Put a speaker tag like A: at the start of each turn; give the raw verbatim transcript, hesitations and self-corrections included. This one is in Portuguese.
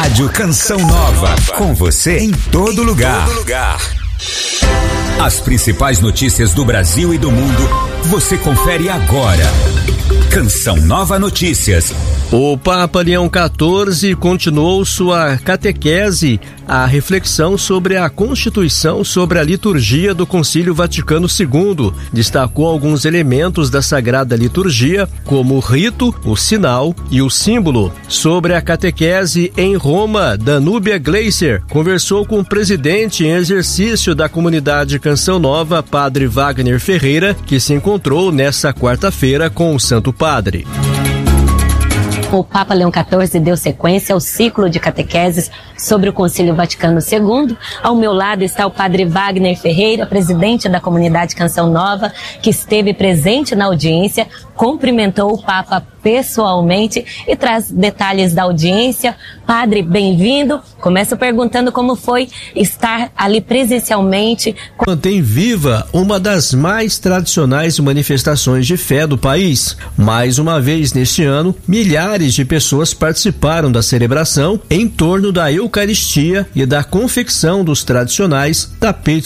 A: Rádio Canção Nova, com você em todo lugar. Todo lugar. As principais notícias do Brasil e do mundo, você confere agora. Canção Nova Notícias.
B: O Papa Leão quatorze continuou sua catequese, a reflexão sobre a Constituição sobre a liturgia do Concílio Vaticano segundo. Destacou alguns elementos da Sagrada Liturgia, como o rito, o sinal e o símbolo. Sobre a catequese em Roma, Danúbia Gleiser conversou com o presidente em exercício da comunidade Canção Nova, Padre Wagner Ferreira, que se encontrou nesta quarta-feira com o Santo Padre.
C: O Papa Leão quatorze deu sequência ao ciclo de catequeses sobre o Concílio Vaticano segundo. Ao meu lado está o Padre Wagner Ferreira, presidente da comunidade Canção Nova, que esteve presente na audiência, cumprimentou o Papa pessoalmente e traz detalhes da audiência. Padre, bem-vindo. Começo perguntando como foi estar ali presencialmente.
B: Mantém viva uma das mais tradicionais manifestações de fé do país. Mais uma vez neste ano, milhares de pessoas participaram da celebração em torno da Eucaristia e da confecção dos tradicionais tapetes